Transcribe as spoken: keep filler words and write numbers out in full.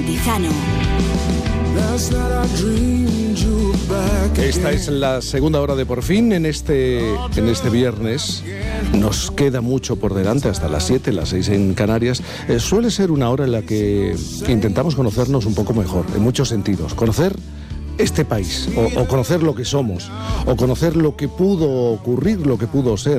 Antijano. Esta es la segunda hora de Por Fin en este, en este viernes. Nos queda mucho por delante, hasta las siete, las seis en Canarias. Eh, suele ser una hora en la que intentamos conocernos un poco mejor, en muchos sentidos. Conocer este país, o, o conocer lo que somos, o conocer lo que pudo ocurrir, lo que pudo ser.